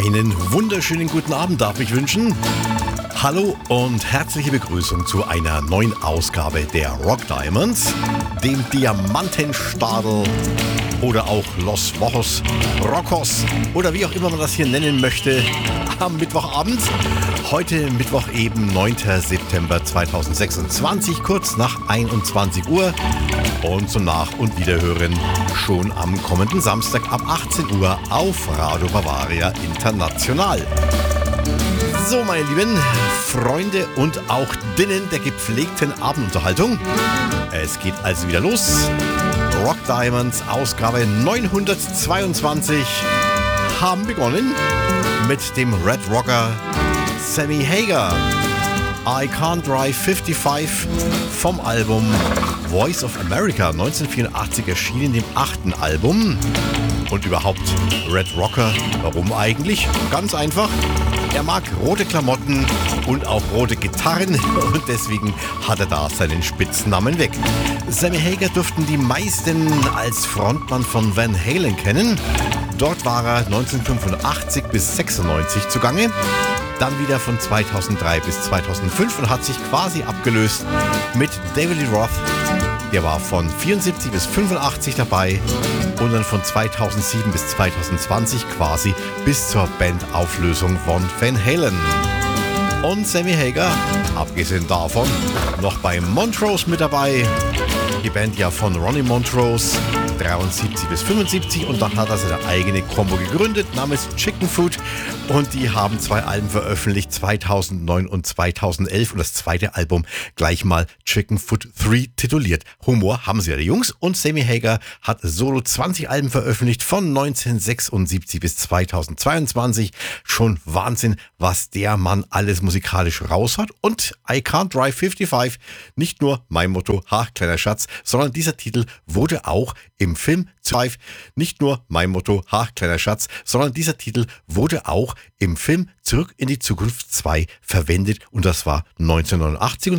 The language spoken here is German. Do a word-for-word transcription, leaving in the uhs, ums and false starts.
Einen wunderschönen guten Abend darf ich wünschen. Hallo und herzliche Begrüßung zu einer neuen Ausgabe der Rock Diamonds, dem Diamantenstadel oder auch Los Wochos Rockos oder wie auch immer man das hier nennen möchte, am Mittwochabend. Heute Mittwoch eben neunter September zweitausendsechsundzwanzig, kurz nach einundzwanzig Uhr. Und zum Nach- und Wiederhören schon am kommenden Samstag ab achtzehn Uhr auf Radio Bavaria International. So, meine lieben Freunde und auch Dinnen der gepflegten Abendunterhaltung. Es geht also wieder los. Rock Diamonds Ausgabe neunhundertzweiundzwanzig haben begonnen mit dem Red Rocker Sammy Hagar. I Can't Drive fünfundfünfzig vom Album Voice of America neunzehnhundertvierundachtzig erschienen, dem achten Album. Und überhaupt Red Rocker, warum eigentlich? Ganz einfach. Er mag rote Klamotten und auch rote Gitarren und deswegen hat er da seinen Spitznamen weg. Sammy Hagar dürften die meisten als Frontmann von Van Halen kennen. Dort war er neunzehnhundertfünfundachtzig bis sechsundneunzig zugange. Dann wieder von zweitausenddrei bis zweitausendfünf und hat sich quasi abgelöst mit David Lee Roth. Der war von vierundsiebzig bis fünfundachtzig dabei und dann von zweitausendsieben bis zweitausendzwanzig quasi bis zur Bandauflösung von Van Halen. Und Sammy Hagar, abgesehen davon, noch bei Montrose mit dabei. Die Band ja von Ronnie Montrose, dreiundsiebzig bis fünfundsiebzig, und dann hat er seine eigene Combo gegründet namens Chicken Food und die haben zwei Alben veröffentlicht, zweitausendneun und zweitausendelf, und das zweite Album gleich mal Chicken Food drei tituliert. Humor haben sie ja, die Jungs, und Sammy Hagar hat solo zwanzig Alben veröffentlicht von neunzehnhundertsechsundsiebzig bis zweitausendzweiundzwanzig. Schon Wahnsinn, was der Mann alles musikalisch raus hat. Und I Can't Drive fünfundfünfzig, nicht nur mein Motto, ha, kleiner Schatz, sondern dieser Titel wurde auch im Film Drive, nicht nur mein Motto, ha, kleiner Schatz, sondern dieser Titel wurde auch im Film Zurück in die Zukunft zwei verwendet, und das war neunzehnhundertneunundachtzig. Und